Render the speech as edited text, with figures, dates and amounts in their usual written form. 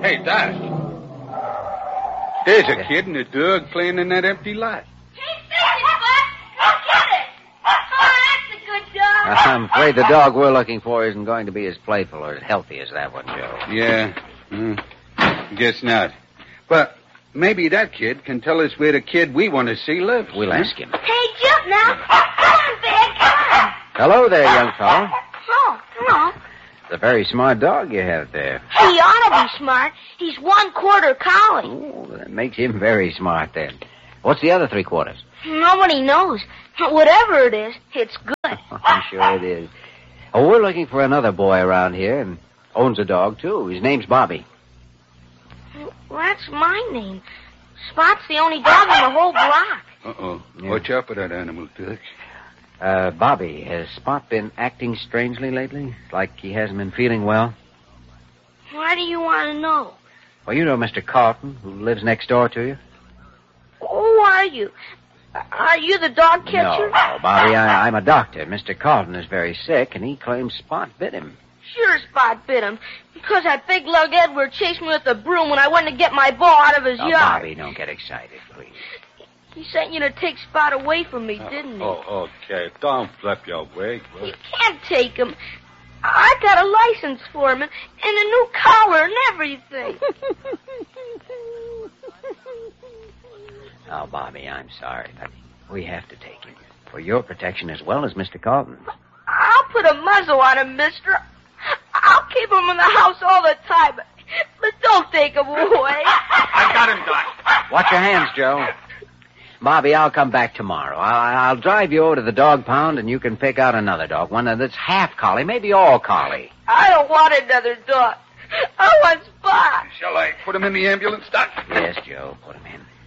Hey, Doc. There's a kid and a dog playing in that empty lot. Hey, fix it, Bud. Go get it. Oh, that's a good dog. I'm afraid the dog we're looking for isn't going to be as playful or as healthy as that one, Joe. Yeah. Guess not. But maybe that kid can tell us where the kid we want to see lives. We'll ask him. Hey, jump now. Come on, Big. Come on. Hello there, young fellow. Oh, hello. It's a very smart dog you have there. He ought to be smart. He's 1/4 collie. Oh, that makes him very smart then. What's the other 3/4? Nobody knows. Whatever it is, it's good. I'm sure it is. Oh, we're looking for another boy around here and owns a dog, too. His name's Bobby. Well, that's my name. Spot's the only dog in the whole block. Uh-oh. Yeah. Watch out for that animal, Doc. Bobby, has Spot been acting strangely lately? Like he hasn't been feeling well? Why do you want to know? Well, you know Mr. Carlton, who lives next door to you? Who are you? Are you the dog catcher? No, Bobby, I'm a doctor. Mr. Carlton is very sick, and he claims Spot bit him. Sure Spot bit him. Because that big lug Edward chased me with a broom when I went to get my ball out of his Oh, yard. Bobby, don't get excited, please. He sent you to take Spot away from me, didn't he? Oh, okay. Don't flip your wig. You can't take him. I got a license for him and a new collar and everything. Oh, Bobby, I'm sorry, but we have to take him. For your protection as well as Mr. Carlton's. I'll put a muzzle on him, mister. I'll keep him in the house all the time. But don't take him away. I got him, Doc. Watch your hands, Joe. Bobby, I'll come back tomorrow. I'll drive you over to the dog pound, and you can pick out another dog. One that's half collie, maybe all collie. I don't want another dog. I want Spot. Shall I put him in the ambulance, Doc? Yes, Joe, put him in.